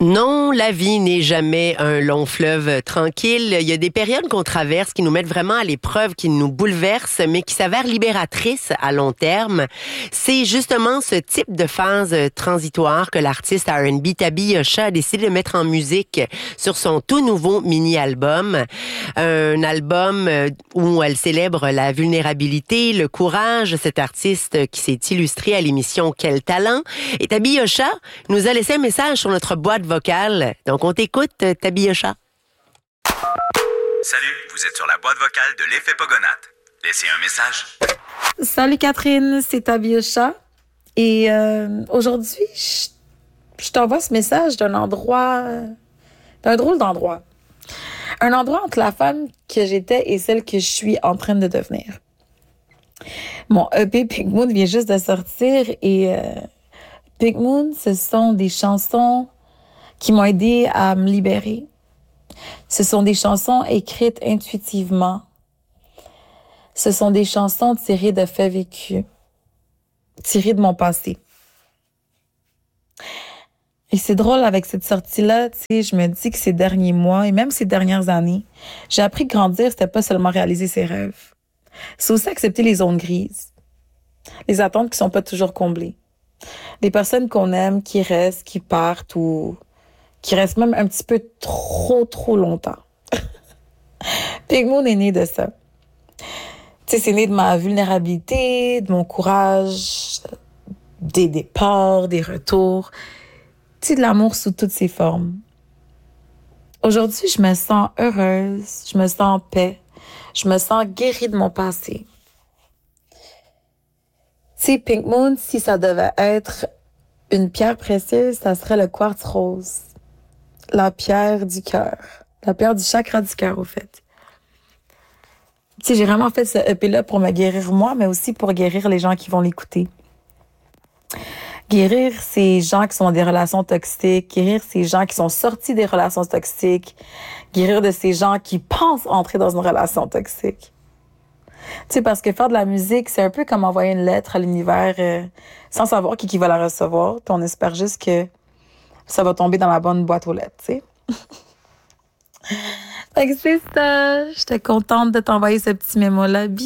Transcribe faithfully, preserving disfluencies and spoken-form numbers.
Non, la vie n'est jamais un long fleuve tranquille. Il y a des périodes qu'on traverse qui nous mettent vraiment à l'épreuve, qui nous bouleversent, mais qui s'avèrent libératrices à long terme. C'est justement ce type de phase transitoire que l'artiste R and B Tabi Yosha a décidé de mettre en musique sur son tout nouveau mini-album. Un album où elle célèbre la vulnérabilité, le courage. Cet artiste qui s'est illustré à l'émission Quel talent. Et Tabi Yosha nous a laissé un message sur notre boîte vocale. Donc, on t'écoute, Tabi Yosha. Salut, vous êtes sur la boîte vocale de l'effet Pogonate. Laissez un message. Salut Catherine, c'est Tabi Yosha. Et euh, aujourd'hui, je, je t'envoie ce message d'un endroit, d'un drôle d'endroit. Un endroit entre la femme que j'étais et celle que je suis en train de devenir. Mon E P Pink Moon vient juste de sortir et euh, Pink Moon, ce sont des chansons qui m'ont aidé à me libérer. Ce sont des chansons écrites intuitivement. Ce sont des chansons tirées de faits vécus, tirées de mon passé. Et c'est drôle avec cette sortie-là, tu sais, je me dis que ces derniers mois et même ces dernières années, j'ai appris que grandir, c'était pas seulement réaliser ses rêves. C'est aussi accepter les zones grises, les attentes qui sont pas toujours comblées, les personnes qu'on aime qui restent, qui partent ou qui restent même un petit peu trop, trop longtemps. Pink Moon est né de ça. Tu sais, c'est né de ma vulnérabilité, de mon courage, des départs, des retours, tu sais, de l'amour sous toutes ses formes. Aujourd'hui, je me sens heureuse, je me sens en paix, je me sens guérie de mon passé. Tu sais, Pink Moon, si ça devait être une pierre précieuse, ça serait le quartz rose. La pierre du cœur. La pierre du chakra du cœur, au fait. Tu sais, j'ai vraiment fait ce E P-là pour me guérir moi, mais aussi pour guérir les gens qui vont l'écouter. Guérir ces gens qui sont dans des relations toxiques, guérir ces gens qui sont sortis des relations toxiques, guérir de ces gens qui pensent entrer dans une relation toxique. Tu sais, parce que faire de la musique, c'est un peu comme envoyer une lettre à l'univers euh, sans savoir qui, qui va la recevoir. Puis on espère juste que ça va tomber dans la bonne boîte aux lettres, tu sais. Fait que c'est ça. J'étais contente de t'envoyer ce petit mémo-là.